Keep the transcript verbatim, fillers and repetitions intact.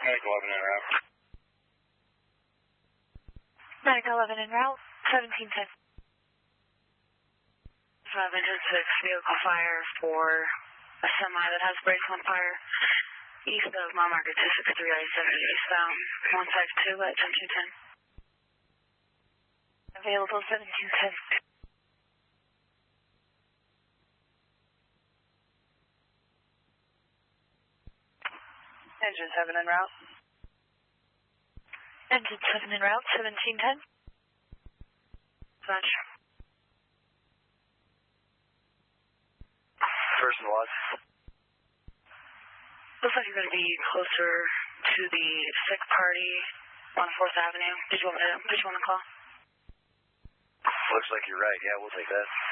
Medic eleven en route. Medic eleven en route, seventeen ten. five engine six, vehicle fire for a semi that has brakes on fire. East of mile marker two six three I seventy eastbound, one five two at seventeen ten. Available seventeen ten. Engine seven en route. Engine seven en route, seventeen ten. Touch. First and last. Looks like you're going to be closer to the sick party on fourth Avenue. Did you want me to, did you want to call? Looks like you're right. Yeah, we'll take that.